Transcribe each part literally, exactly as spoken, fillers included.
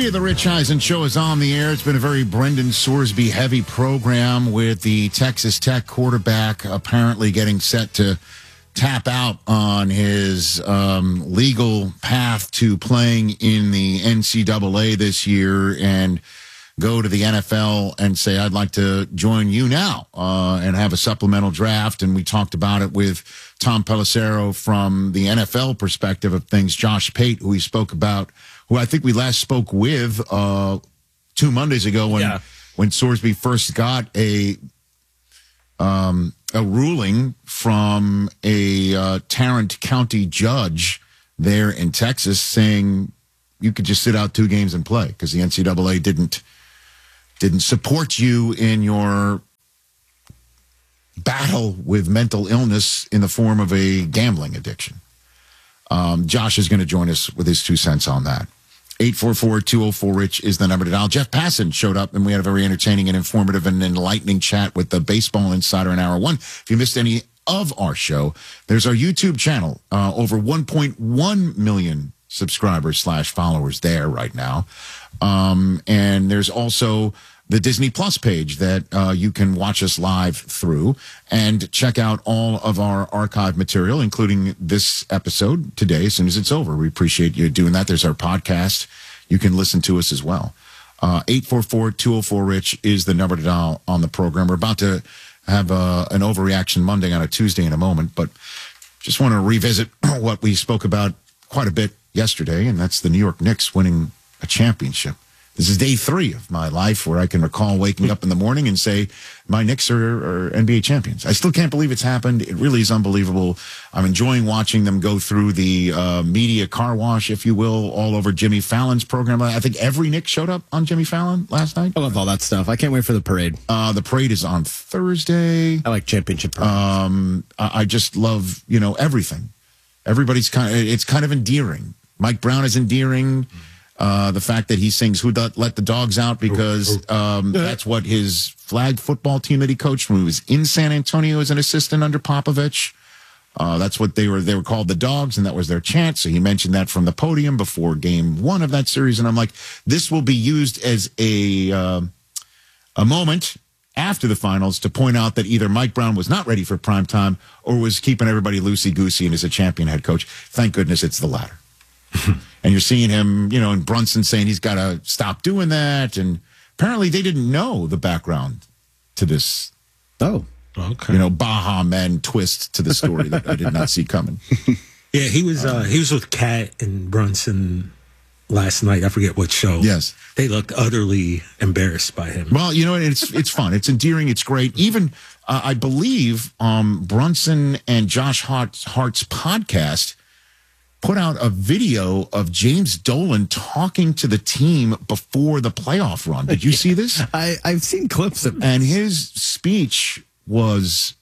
The Rich Eisen Show is on the air. It's been a very Brendan Sorsby heavy program with the Texas Tech quarterback apparently getting set to tap out on his um, legal path to playing in the N C double A this year and go to the N F L and say, I'd like to join you now uh, and have a supplemental draft. And we talked about it with Tom Pelissero from the N F L perspective of things. Josh Pate, who we spoke about, who I think we last spoke with uh, two Mondays ago when yeah. when Sorsby first got a um, a ruling from a uh, Tarrant County judge there in Texas saying you could just sit out two games and play because the N C double A didn't didn't support you in your battle with mental illness in the form of a gambling addiction. Um, Josh is going to join us with his two cents on that. eight four four, two oh four, RICH is the number to dial. Jeff Passan showed up, and we had a very entertaining and informative and enlightening chat with the Baseball Insider in hour one. If you missed any of our show, there's our YouTube channel. Uh, over one point one million subscribers slash followers there right now. Um, and there's also the Disney Plus page that uh, you can watch us live through and check out all of our archive material, including this episode today as soon as it's over. We appreciate you doing that. There's our podcast. You can listen to us as well. Uh, eight four four, two oh four, RICH is the number to dial on the program. We're about to have uh, an Overreaction Monday on a Tuesday in a moment, but just want to revisit what we spoke about quite a bit yesterday, and that's the New York Knicks winning a championship. This is day three of my life where I can recall waking up in the morning and say, my Knicks are, are N B A champions. I still can't believe it's happened. It really is unbelievable. I'm enjoying watching them go through the uh, media car wash, if you will, all over Jimmy Fallon's program. I think every Knick showed up on Jimmy Fallon last night. I love all that stuff. I can't wait for the parade. Uh, the parade is on Thursday. I like championship parades. Um, I, I just love, you know, everything. Everybody's kind of, it's kind of endearing. Mike Brown is endearing. Uh, the fact that he sings "Who Let the Dogs Out" because um, that's what his flag football team that he coached when he was in San Antonio as an assistant under Popovich. Uh, that's what they were. They were called the Dogs, and that was their chant. So he mentioned that from the podium before Game One of that series, and I'm like, this will be used as a uh, a moment after the finals to point out that either Mike Brown was not ready for prime time or was keeping everybody loosey goosey and is a champion head coach. Thank goodness it's the latter. And you're seeing him, you know, and Brunson saying he's got to stop doing that. And apparently they didn't know the background to this. Oh, okay. You know, Baha Men twist to the story that I did not see coming. Yeah, he was uh, he was with Kat and Brunson last night. I forget what show. Yes. They looked utterly embarrassed by him. Well, you know, it's it's fun. It's endearing. It's great. Even, uh, I believe, um, Brunson and Josh Hart, Hart's podcast put out a video of James Dolan talking to the team before the playoff run. Did you see this? I, I've seen clips of it. And his speech was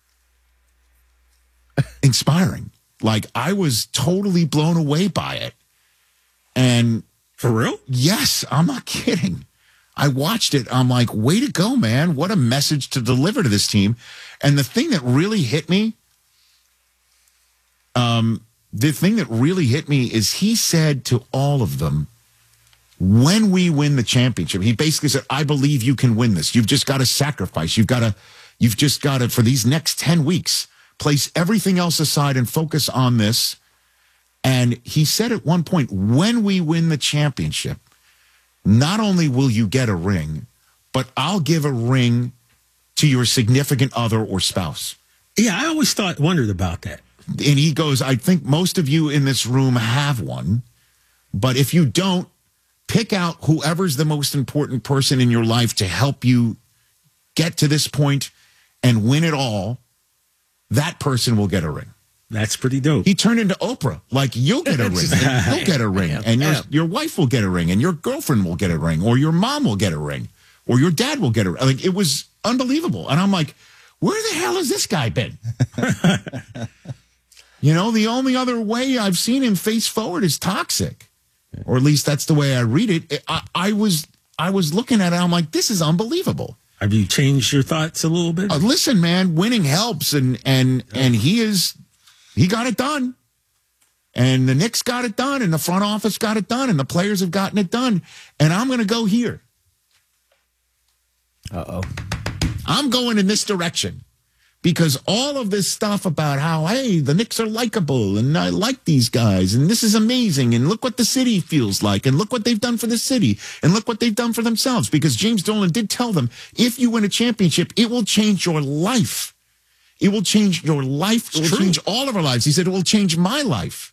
inspiring. Like, I was totally blown away by it. And for real? Yes, I'm not kidding. I watched it. I'm like, way to go, man. What a message to deliver to this team. And the thing that really hit me, um, The thing that really hit me is he said to all of them, when we win the championship, he basically said, I believe you can win this. You've just got to sacrifice. You've got to, you've just got to, for these next ten weeks, place everything else aside and focus on this. And he said at one point, when we win the championship, not only will you get a ring, but I'll give a ring to your significant other or spouse. Yeah, I always thought, wondered about that. And he goes, I think most of you in this room have one, but if you don't, pick out whoever's the most important person in your life to help you get to this point and win it all. That person will get a ring. That's pretty dope. He turned into Oprah. Like, you'll get a ring. You'll get a ring. And your, your wife will get a ring. And your girlfriend will get a ring. Or your mom will get a ring. Or your dad will get a ring. Like, it was unbelievable. And I'm like, where the hell has this guy been? You know, the only other way I've seen him face forward is toxic. Or at least that's the way I read it. I, I was I was looking at it. I'm like, this is unbelievable. Have you changed your thoughts a little bit? Uh, listen, man, winning helps. And, and, and he is, he got it done. And the Knicks got it done, and the front office got it done, and the players have gotten it done. And I'm going to go here. Uh-oh. I'm going in this direction. Because all of this stuff about how, hey, the Knicks are likable, and I like these guys, and this is amazing, and look what the city feels like, and look what they've done for the city, and look what they've done for themselves. Because James Dolan did tell them, if you win a championship, it will change your life. It will change your life. It will True. change all of our lives. He said, it will change my life.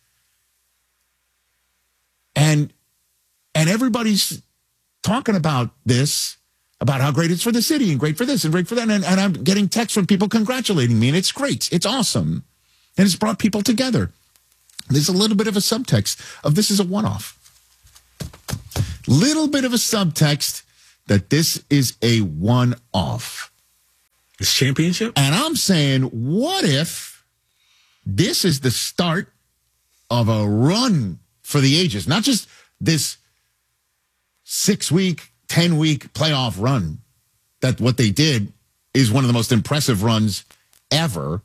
And, and everybody's talking about this, about how great it's for the city and great for this and great for that. And, and I'm getting texts from people congratulating me, and it's great. It's awesome. And it's brought people together. There's a little bit of a subtext of this is a one-off. Little bit of a subtext that this is a one-off. This championship? And I'm saying, what if this is the start of a run for the ages? Not just this six-week, ten-week playoff run. That what they did is one of the most impressive runs ever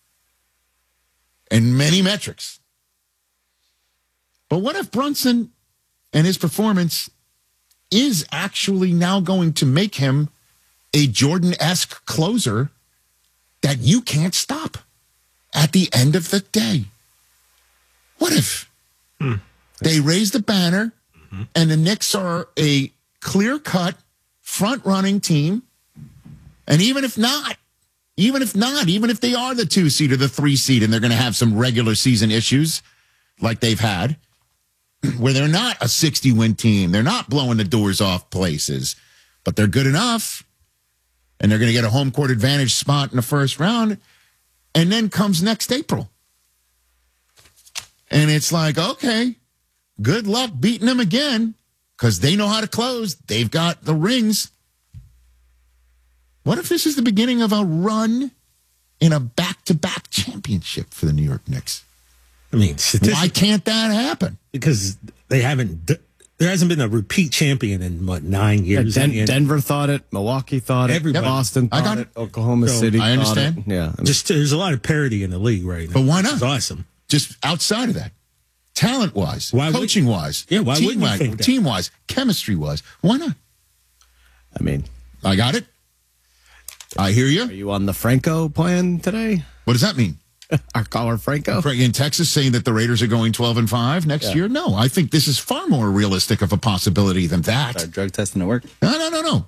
in many metrics. But what if Brunson and his performance is actually now going to make him a Jordan-esque closer that you can't stop at the end of the day? What if hmm. they raise the banner mm-hmm. and the Knicks are a clear-cut, front-running team, and even if not, even if not, even if they are the two-seed or the three-seed and they're going to have some regular season issues like they've had, where they're not a sixty-win team, they're not blowing the doors off places, but they're good enough, and they're going to get a home court advantage spot in the first round, and then comes next April. And it's like, okay, good luck beating them again, because they know how to close. They've got the rings. What if this is the beginning of a run in a back-to-back championship for the New York Knicks? I mean, why can't that happen? Because they haven't. There hasn't been a repeat champion in what nine years. Yeah, Den- Denver thought it. Milwaukee thought it. Everybody. Boston thought I got it. it. Oklahoma so, City. I understand. Thought it. Yeah, I mean, just there's a lot of parity in the league right now. But why not? It's awesome. Just outside of that, talent-wise, why coaching-wise, yeah, why team wouldn't you think that? team-wise, chemistry-wise, why not? I mean, I got it. I hear you. Are you on the Franco plan today? What does that mean? Our caller Franco in Texas saying that the Raiders are going twelve and five next yeah. year? No, I think this is far more realistic of a possibility than that. Start drug testing at work? No, no, no, no.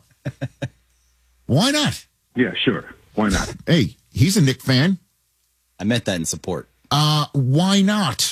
Why not? Yeah, sure. Why not? Hey, he's a Knick fan. I meant that in support. Uh, why not?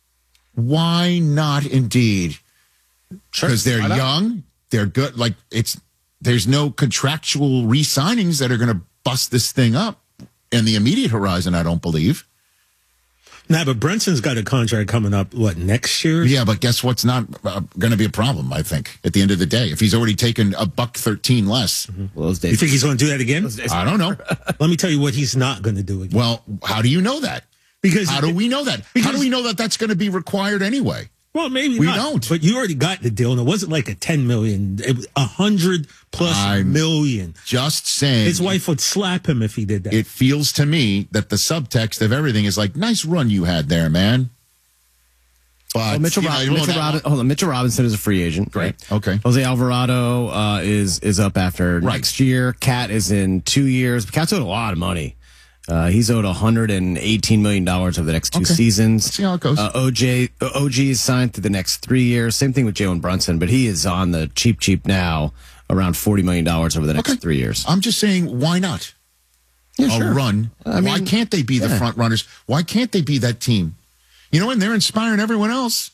Why not indeed? Because sure. they're young, they're good. Like it's there's no contractual re-signings that are going to bust this thing up in the immediate horizon, I don't believe. Nah, but Brunson's got a contract coming up, what, next year? Yeah, but guess what's not uh, going to be a problem, I think, at the end of the day, if he's already taken a buck thirteen less. Mm-hmm. Well, those days, you think he's going to do that again? I don't know. Let me tell you what he's not going to do again. Well, how do you know that? Because How do we know that? How do we know that that's going to be required anyway? Well, maybe we not, don't. But you already got the deal, and it wasn't like a ten million. It was a hundred plus I'm million. Just saying, his wife would slap him if he did that. It feels to me that the subtext of everything is like, nice run you had there, man. But well, Mitchell, you know, Rob- you know Mitchell, that- Rob- hold on, Mitchell Robinson is a free agent. Great. Okay. Jose Alvarado uh, is is up after Right. next year. Cat is in two years. Cat's owed a lot of money. Uh, he's owed one hundred eighteen million dollars over the next two Okay. seasons. See how it goes. Uh, O J O G is signed through the next three years. Same thing with Jalen Brunson, but he is on the cheap, cheap now, around forty million dollars over the next Okay. three years. I'm just saying, why not? Yeah, a sure. run. I Why mean, can't they be the yeah. front runners? Why can't they be that team? You know, and they're inspiring everyone else.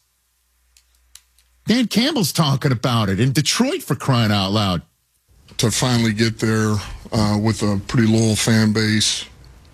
Dan Campbell's talking about it in Detroit, for crying out loud. To finally get there uh, with a pretty loyal fan base,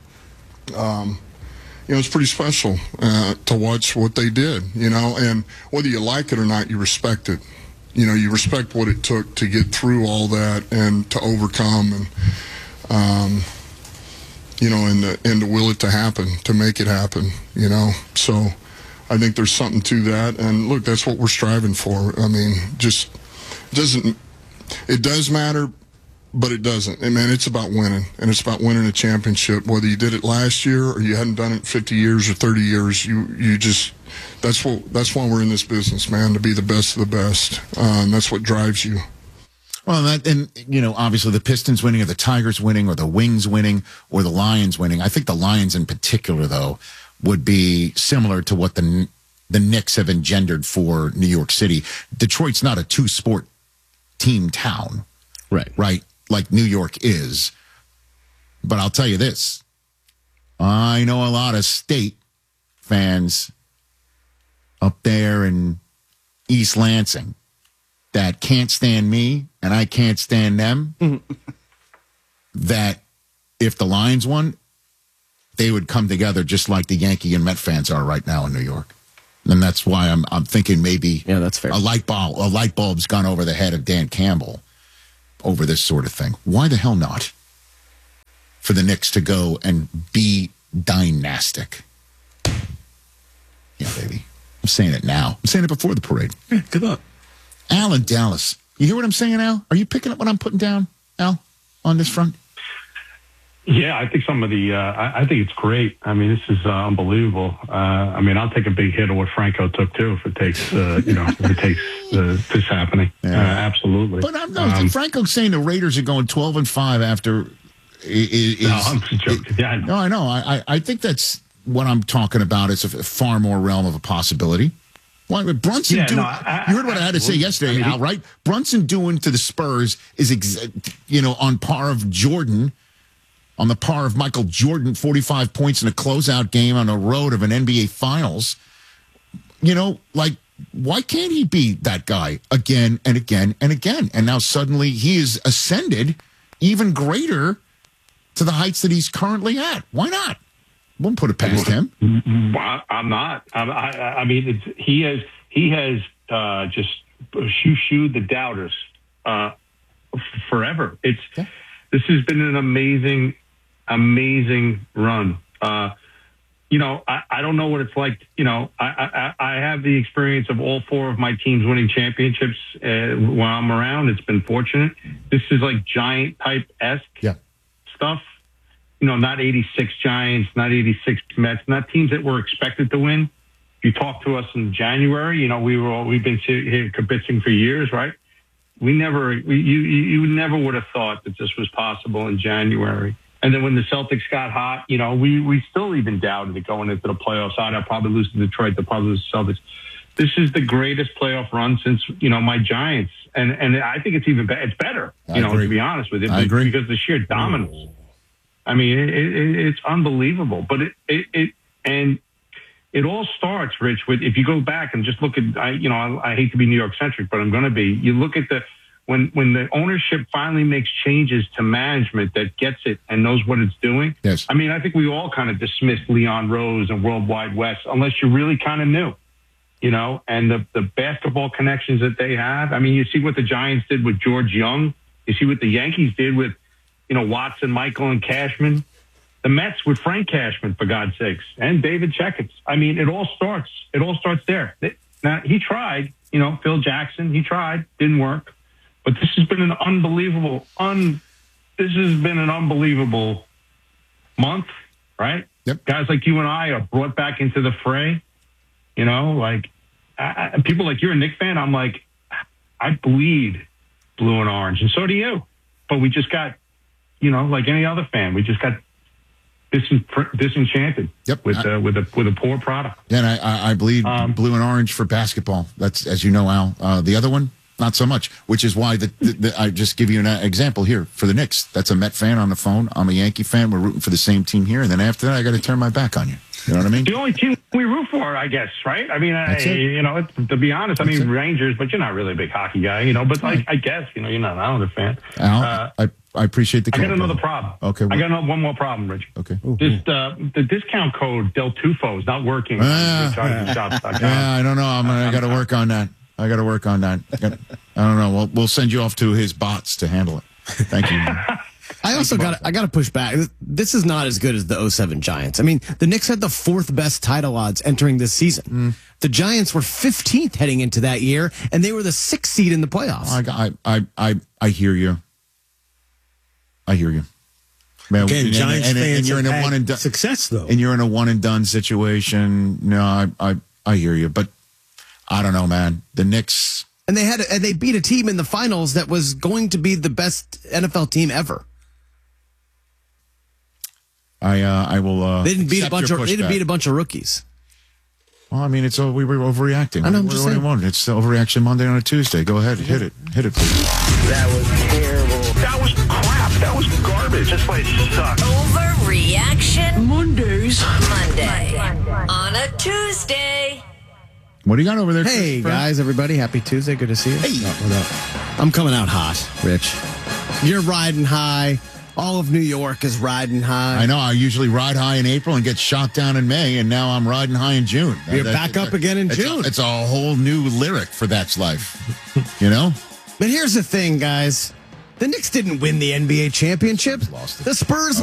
um, you know, it's pretty special uh, to watch what they did, you know, and whether you like it or not, you respect it. You know, you respect what it took to get through all that and to overcome and, um, you know, and to, and to will it to happen, to make it happen, you know. So I think there's something to that. And look, that's what we're striving for. I mean, just doesn't, it does matter but it doesn't. And man, it's about winning, and it's about winning a championship. Whether you did it last year or you hadn't done it in fifty years or thirty years, you you just that's what that's why we're in this business, man, to be the best of the best, uh, and that's what drives you. Well, that, and, you know, obviously the Pistons winning or the Tigers winning or the Wings winning or the Lions winning. I think the Lions in particular, though, would be similar to what the the Knicks have engendered for New York City. Detroit's not a two-sport team town. Right. Right? Like New York is. But I'll tell you this. I know a lot of state fans up there in East Lansing that can't stand me and I can't stand them, that if the Lions won, they would come together just like the Yankee and Met fans are right now in New York. And that's why I'm I'm thinking maybe yeah, that's fair. a light bulb a light bulb's gone over the head of Dan Campbell over this sort of thing. Why the hell not? For the Knicks to go and be dynastic. Yeah, baby. I'm saying it now. I'm saying it before the parade. Yeah, good luck. Al in Dallas. You hear what I'm saying, Al? Are you picking up what I'm putting down, Al, on this front? Yeah, I think some of the, uh, I, I think it's great. I mean, this is uh, unbelievable. Uh, I mean, I'll take a big hit of what Franco took too if it takes, uh, you know, if it takes uh, this happening. Yeah. Uh, absolutely. But I'm no, um, Franco's saying the Raiders are going twelve and five after. Is, no, I'm just joking. Yeah, I know. No, I know. I, I, I think that's what I'm talking about. It's a far more realm of a possibility. Why would Brunson yeah, do? No, I, you heard what I had to say yesterday, I mean, Al, right? Brunson doing to the Spurs is, ex- you know, on par of Jordan, on the par of Michael Jordan, forty-five points in a closeout game on the road of an N B A Finals. You know, like, why can't he be that guy again and again and again? And now suddenly he is ascended even greater to the heights that he's currently at. Why not? Won't put it past him. Well, I'm not. I'm, I, I mean, it's, he has he has uh, just shoo-shooed the doubters uh, f- forever. It's yeah. This has been an amazing, amazing run. Uh, you know, I, I don't know what it's like. You know, I, I, I have the experience of all four of my teams winning championships uh, while I'm around. It's been fortunate. This is like Giant type esque yeah. stuff. You know, not eighty-six Giants, not eighty-six Mets, not teams that were expected to win. If you talked to us in January, you know, we were all, we've been here kibitzing for years, right? We never, we, you, you never would have thought that this was possible in January. And then when the Celtics got hot, you know, we, we still even doubted it going into the playoffs. I'd probably lose to Detroit, they'll probably lose to Celtics. This is the greatest playoff run since, you know, my Giants. And, and I think it's even, be- it's better, you I know, agree. to be honest with you, I agree. because of the sheer dominance. I mean, it, it, it's unbelievable, but it, it, it, and it all starts, Rich, with, if you go back and just look at, I, you know, I, I hate to be New York centric, but I'm going to be, you look at the, when, when the ownership finally makes changes to management that gets it and knows what it's doing. Yes. I mean, I think we all kind of dismissed Leon Rose and World Wide West, unless you really kind of knew, you know, and the, the basketball connections that they have. I mean, you see what the Giants did with George Young. You see what the Yankees did with, you know, Watson, Michael, and Cashman. The Mets with Frank Cashman, for God's sakes, and David Checketts. I mean, it all starts. It all starts there. Now, he tried, you know, Phil Jackson, he tried, didn't work. But this has been an unbelievable, un. This has been an unbelievable month, right? Yep. Guys like you and I are brought back into the fray. You know, like I, I, people like you're a Knicks fan. I'm like, I bleed blue and orange, and so do you. But we just got, you know, like any other fan, we just got disenf- disenchanted yep. with I, uh, with a with a poor product. Yeah, and I, I bleed um, blue and orange for basketball. That's, as you know, Al. Uh, the other one, not so much. Which is why the, the, the, I just give you an example here for the Knicks. That's a Met fan on the phone. I'm a Yankee fan. We're rooting for the same team here, and then after that, I got to turn my back on you. You know what I mean? The only team we root for, I guess, right? I mean, I, you know, to be honest, I That's mean, it. Rangers, but you're not really a big hockey guy, you know. But like, I guess, you know, you're not an Islander fan. Al, Uh, I, I appreciate the. I got call, another brother. problem. Okay, I what- got another, one more problem, Rich. Okay. Just uh, the discount code Del Tufo is not working. Ah, on shops dot com. Yeah, I don't know. I'm gonna, I got to work on that. I got to work on that. Got- I don't know. We'll we'll send you off to his bots to handle it. Thank you. I also got I got to push back. This is not as good as the oh seven Giants. I mean, the Knicks had the fourth best title odds entering this season. Mm. The Giants were fifteenth heading into that year, and they were the sixth seed in the playoffs. I, I I I I hear you. I hear you. Man, Again, and, Giants and, and, fans and you're in have a had one and done success, though. and you're in a one and done situation. No, I, I, I hear you, but I don't know, man. The Knicks, And they had and they beat a team in the finals that was going to be the best N F L team ever. I, uh, I will. Uh, They didn't beat a accept bunch your of they didn't pushback. beat a bunch of rookies. Well, I mean, it's uh, we were overreacting. I know, I'm What- just what do you saying. want? It's overreaction Monday on a Tuesday. Go ahead, hit it, hit it, please. That was terrible. That was crap. That was garbage. This place sucks. Overreaction Mondays. Monday on a Tuesday. What do you got over there? Hey Christopher? guys, everybody, happy Tuesday. Good to see you. Hey. Oh, what up? I'm coming out hot, Rich. You're riding high. All of New York is riding high. I know. I usually ride high in April and get shot down in May, and now I'm riding high in June. You're That- back that's up a- again in it's June. A, it's a whole new lyric for That's Life. You know? But here's the thing, guys. The Knicks didn't win the N B A championship. Lost it. The Spurs